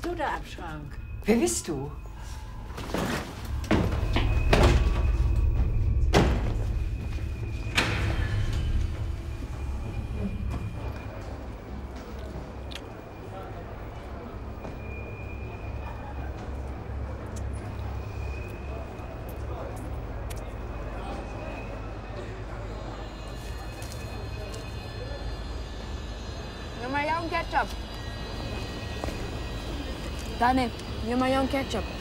du da am Schrank? Wer bist du? You're my own ketchup. Dani, you're my own ketchup.